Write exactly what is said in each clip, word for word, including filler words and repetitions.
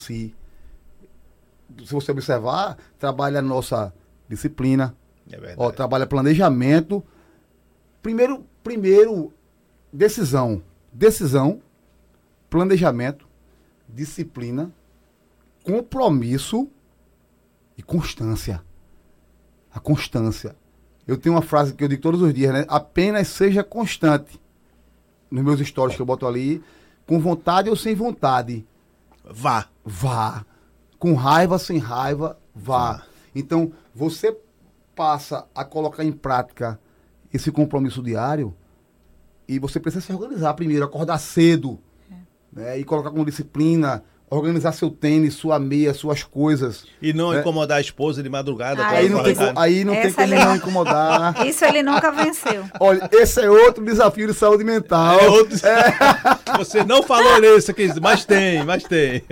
Se, se você observar, trabalha a nossa disciplina, É verdade. ó, trabalha planejamento. Primeiro, primeiro, decisão. Decisão, planejamento, disciplina, compromisso e constância. A constância. Eu tenho uma frase que eu digo todos os dias, né? Apenas seja constante. Nos meus stories que eu boto ali, com vontade ou sem vontade. Vá. Vá. Com raiva, sem raiva, vá. Vá. Então, você passa a colocar em prática esse compromisso diário e você precisa se organizar primeiro, acordar cedo, é. né? E colocar com disciplina, organizar seu tênis, sua meia, suas coisas. E não né? incomodar a esposa de madrugada. Aí não tem, aí não tem como não incomodar. Isso ele nunca venceu. Olha, esse é outro desafio de saúde mental. É outro... é. Você não falou nisso, mas tem, mas tem.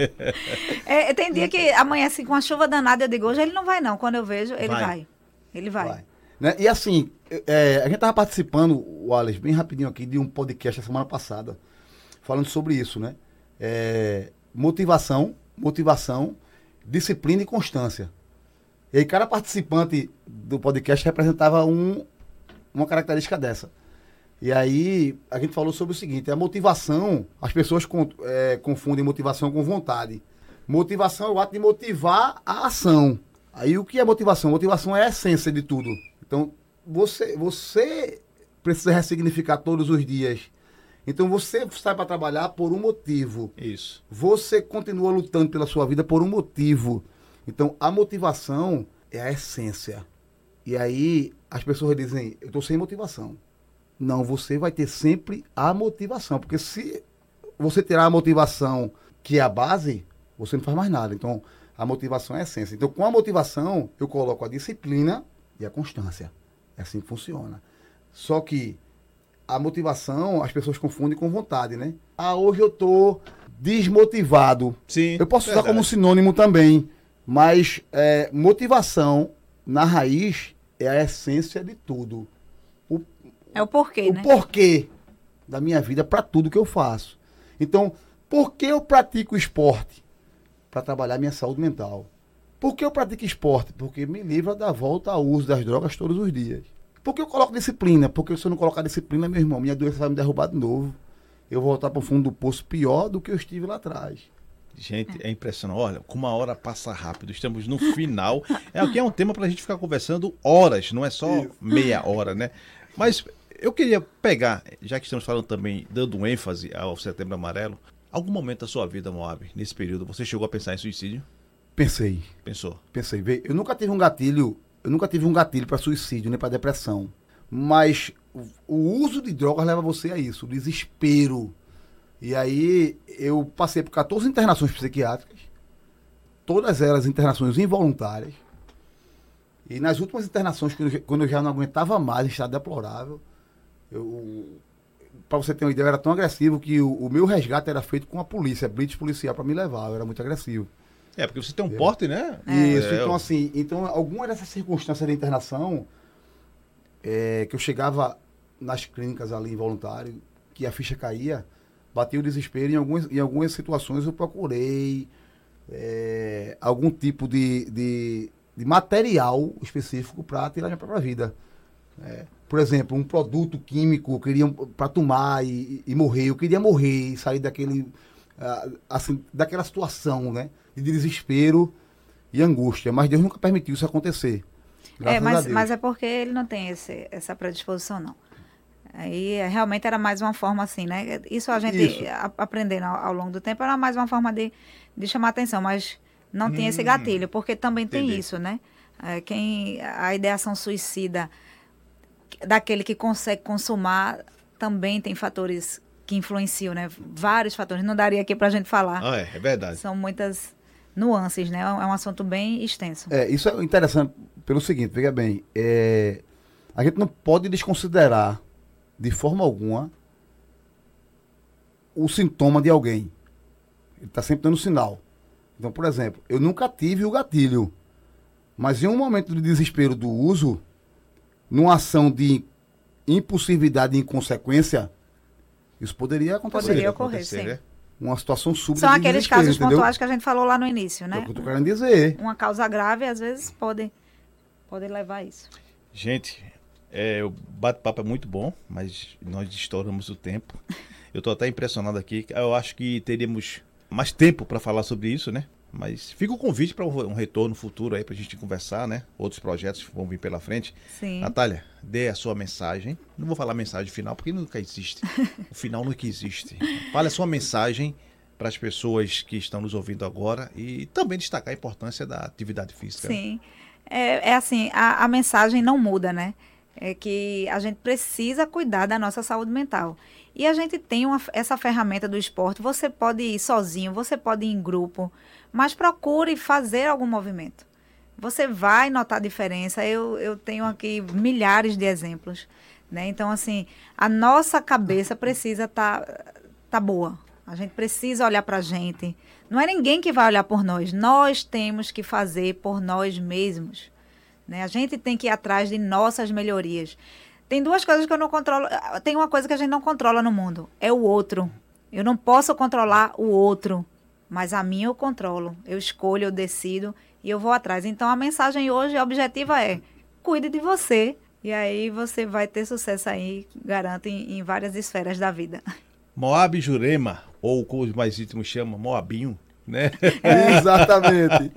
É, tem dia que amanhece com a chuva danada, eu digo, hoje ele não vai não. Quando eu vejo, ele vai. vai. Ele vai. vai. Né? E assim, é, a gente estava participando, o Alex, bem rapidinho aqui, de um podcast a semana passada, falando sobre isso, né? É... Motivação, motivação, disciplina e constância. E aí cada participante do podcast representava um, uma característica dessa. E aí a gente falou sobre o seguinte, a motivação, as pessoas com, é, confundem motivação com vontade. Motivação é o ato de motivar a ação. Aí o que é motivação? Motivação é a essência de tudo. Então você, você precisa ressignificar todos os dias. Então você sai para trabalhar por um motivo. Isso. Você continua lutando pela sua vida por um motivo. Então a motivação é a essência. E aí as pessoas dizem, eu estou sem motivação. Não, você vai ter sempre a motivação. Porque se você tirar a motivação, que é a base, você não faz mais nada. Então a motivação é a essência. Então com a motivação eu coloco a disciplina e a constância. É assim que funciona. Só que a motivação, as pessoas confundem com vontade, né? Ah, hoje eu tô desmotivado. Sim. Eu posso verdade. usar como sinônimo também, mas é, motivação, na raiz, é a essência de tudo. O, é o porquê, o né? O porquê da minha vida para tudo que eu faço. Então, por que eu pratico esporte? Para trabalhar minha saúde mental. Por que eu pratico esporte? Porque me livra da volta ao uso das drogas todos os dias. Por que eu coloco disciplina? Porque se eu não colocar disciplina, meu irmão, minha doença vai me derrubar de novo. Eu vou voltar para o fundo do poço pior do que eu estive lá atrás. Gente, é impressionante. Olha, como a hora passa rápido. Estamos no final. É, aqui é um tema para a gente ficar conversando horas, não é só Isso. meia hora, né? Mas eu queria pegar, já que estamos falando também, dando um ênfase ao Setembro Amarelo, algum momento da sua vida, Moab, nesse período, você chegou a pensar em suicídio? Pensei. Pensou? Pensei. Eu nunca tive um gatilho... Eu nunca tive um gatilho para suicídio, nem para depressão. Mas o, o uso de drogas leva você a isso, o desespero. E aí eu passei por quatorze internações psiquiátricas, todas elas internações involuntárias. E nas últimas internações, quando eu, quando eu já não aguentava mais, em estado deplorável, para você ter uma ideia, eu era tão agressivo que o, o meu resgate era feito com a polícia, blitz policial para me levar, eu era muito agressivo. É, porque você tem um é. porte, né? Isso, é. então assim, então algumas dessas circunstâncias da internação, é, que eu chegava nas clínicas ali involuntário, que a ficha caía, batia o desespero, em algumas, em algumas situações eu procurei é, algum tipo de, de, de material específico para tirar minha própria vida. É, por exemplo, um produto químico, eu queria para tomar e, e morrer, eu queria morrer e sair daquele, uh, assim, daquela situação, né? De desespero e angústia, mas Deus nunca permitiu isso acontecer. É, mas, mas é porque ele não tem esse, essa predisposição, não. Aí realmente era mais uma forma assim, né? Isso a gente isso. A, aprendendo ao, ao longo do tempo era mais uma forma de, de chamar atenção, mas não hum, tinha esse gatilho, porque também entendi. Tem isso, né? É, quem, a ideação suicida daquele que consegue consumar também tem fatores que influenciam, né? Vários fatores, não daria aqui pra gente falar. Ah, é, é verdade. São muitas nuances, né? É um assunto bem extenso. É, isso é interessante pelo seguinte, veja bem, é, a gente não pode desconsiderar de forma alguma o sintoma de alguém. Ele está sempre dando sinal. Então, por exemplo, eu nunca tive o gatilho, mas em um momento de desespero do uso, numa ação de impulsividade e inconsequência, isso poderia acontecer. Poderia ocorrer, sim. Né? uma situação súbita São de aqueles desespero, casos entendeu? pontuais que a gente falou lá no início, né? É o que eu tô querendo dizer. Uma causa grave, às vezes, pode, pode levar a isso. Gente, é, o bate-papo é muito bom, mas nós estouramos o tempo. Eu tô até impressionado aqui. Eu acho que teríamos mais tempo para falar sobre isso, né? Mas fica o convite para um retorno futuro aí pra gente conversar, né? Outros projetos vão vir pela frente. Sim. Natália, dê a sua mensagem. Não vou falar mensagem final, porque nunca existe. O final nunca existe. Fale a sua mensagem para as pessoas que estão nos ouvindo agora e também destacar a importância da atividade física. Sim. É, é assim, a, a mensagem não muda, né? É que a gente precisa cuidar da nossa saúde mental. E a gente tem uma, essa ferramenta do esporte. Você pode ir sozinho, você pode ir em grupo, mas procure fazer algum movimento. Você vai notar a diferença. Eu, eu tenho aqui milhares de exemplos, né? Então, assim, a nossa cabeça precisa estar tá, tá boa. A gente precisa olhar para a gente. Não é ninguém que vai olhar por nós. Nós temos que fazer por nós mesmos, né? A gente tem que ir atrás de nossas melhorias. Tem duas coisas que eu não controlo. Tem uma coisa que a gente não controla no mundo. É o outro. Eu não posso controlar o outro. Mas a minha eu controlo. Eu escolho, eu decido e eu vou atrás. Então, a mensagem hoje objetiva é: cuide de você. E aí você vai ter sucesso aí, garanto, em, em várias esferas da vida. Moab Jurema, ou como os mais íntimos chamam, Moabinho, né? É. Exatamente.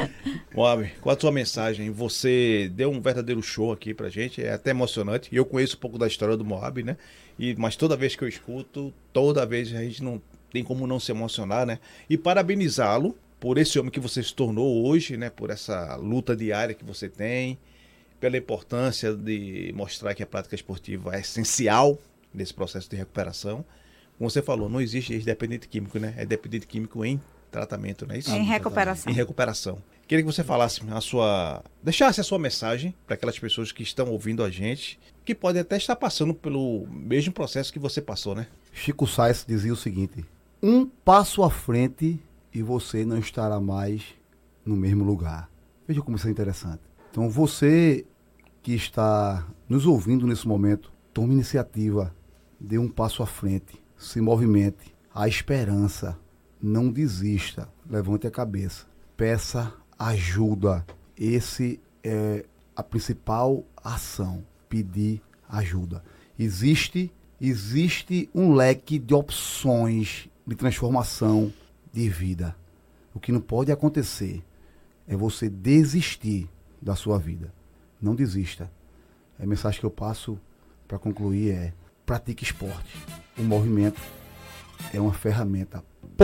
Moab, qual a sua mensagem? Você deu um verdadeiro show aqui pra gente, é até emocionante. Eu conheço um pouco da história do Moab, né? E, mas toda vez que eu escuto, toda vez a gente não tem como não se emocionar, né? E parabenizá-lo por esse homem que você se tornou hoje, né? Por essa luta diária que você tem, pela importância de mostrar que a prática esportiva é essencial nesse processo de recuperação. Como você falou, não existe dependente químico, né? É dependente químico em tratamento, não é isso? Em recuperação. Em recuperação. Queria que você falasse a sua... deixasse a sua mensagem para aquelas pessoas que estão ouvindo a gente, que podem até estar passando pelo mesmo processo que você passou, né? Chico Sainz dizia o seguinte: um passo à frente e você não estará mais no mesmo lugar. Veja como isso é interessante. Então você que está nos ouvindo nesse momento, tome iniciativa, dê um passo à frente, se movimente. A esperança, não desista, levante a cabeça, peça ajuda. Esse é a principal ação, pedir ajuda. Existe, existe um leque de opções de transformação de vida. O que não pode acontecer é você desistir da sua vida. Não desista. A mensagem que eu passo para concluir é: pratique esporte. O movimento é uma ferramenta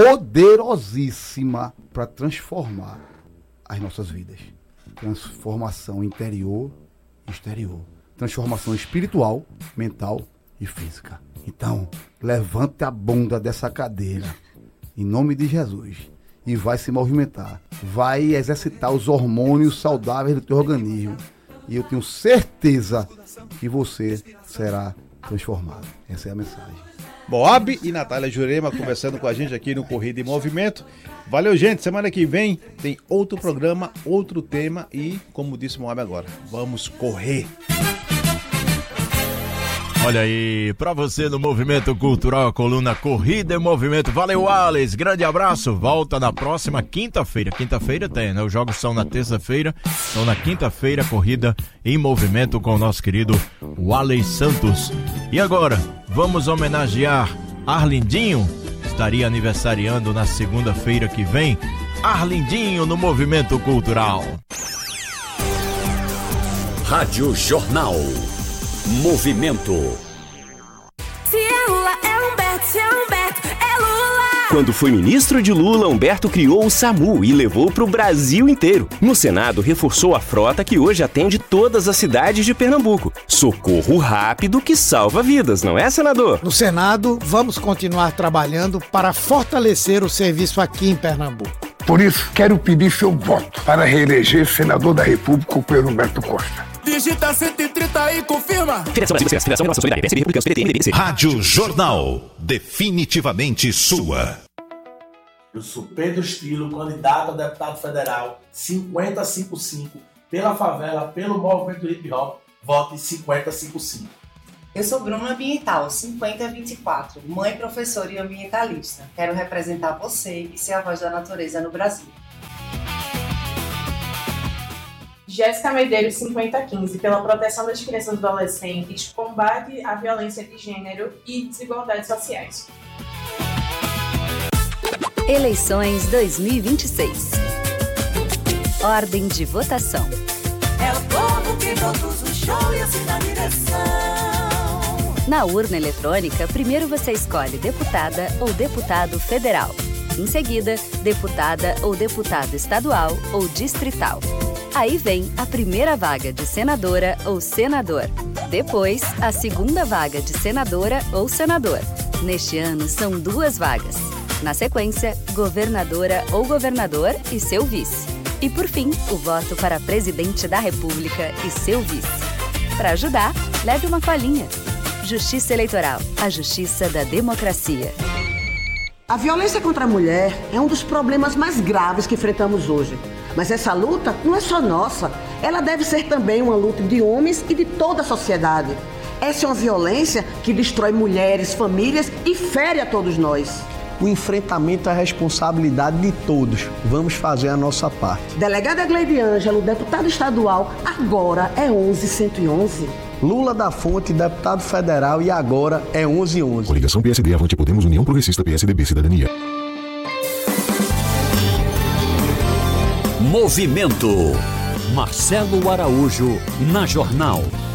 poderosíssima para transformar as nossas vidas. Transformação interior e exterior. Transformação espiritual, mental e física. Então, levante a bunda dessa cadeira, em nome de Jesus, e vai se movimentar. Vai exercitar os hormônios saudáveis do teu organismo. E eu tenho certeza que você será transformado. Essa é a mensagem. Moab e Natália Jurema conversando com a gente aqui no Corrida em Movimento. Valeu, gente. Semana que vem tem outro programa, outro tema e, como disse o Moab agora, vamos correr. Olha aí, pra você no Movimento Cultural, a coluna Corrida em Movimento. Valeu, Alex, grande abraço. Volta na próxima quinta-feira. Quinta-feira tem, né? Os jogos são na terça-feira. Então, na quinta-feira, Corrida em Movimento com o nosso querido Alex Santos. E agora, vamos homenagear Arlindinho. Estaria aniversariando na segunda-feira que vem. Arlindinho no Movimento Cultural. Rádio Jornal. Movimento. Se é Lula, é Humberto. Se é Humberto, é Lula. Quando foi ministro de Lula, Humberto criou o SAMU e levou para o Brasil inteiro. No Senado, reforçou a frota que hoje atende todas as cidades de Pernambuco. Socorro rápido que salva vidas, não é, senador? No Senado, vamos continuar trabalhando para fortalecer o serviço aqui em Pernambuco. Por isso, quero pedir seu voto para reeleger senador da República, o Pedro Humberto Costa. Digita cento e trinta e confirma. Federação Brasil, Federação Relação Solidária, P S B, Republicanos, P D T, M D B C. Rádio Jornal, definitivamente sua. Eu sou Pedro Estilo, candidato a deputado federal, cinquenta cinquenta e cinco, pela favela, pelo movimento hip hop, vote cinquenta cinquenta e cinco. Eu sou Bruna Ambiental, cinquenta vinte e quatro, mãe, professora e ambientalista. Quero representar você e ser a voz da natureza no Brasil. Jéssica Medeiros, cinquenta quinze, pela proteção das crianças e adolescentes, combate à violência de gênero e desigualdades sociais. Eleições dois mil e vinte e seis. Ordem de votação. É o povo que produz o show e assina a direção. Na urna eletrônica, primeiro você escolhe deputada ou deputado federal. Em seguida, deputada ou deputado estadual ou distrital. Aí vem a primeira vaga de senadora ou senador. Depois, a segunda vaga de senadora ou senador. Neste ano, são duas vagas. Na sequência, governadora ou governador e seu vice. E por fim, o voto para presidente da República e seu vice. Para ajudar, leve uma colinha. Justiça Eleitoral, a justiça da democracia. A violência contra a mulher é um dos problemas mais graves que enfrentamos hoje. Mas essa luta não é só nossa. Ela deve ser também uma luta de homens e de toda a sociedade. Essa é uma violência que destrói mulheres, famílias e fere a todos nós. O enfrentamento é a responsabilidade de todos. Vamos fazer a nossa parte. Delegada Gleide Ângelo, deputado estadual, agora é onze cento e onze. Lula da Fonte, deputado federal, e agora é onze onze. Coligação P S D, Avante Podemos, União Progressista, P S D B, Cidadania. Movimento. Marcelo Araújo, na Jornal.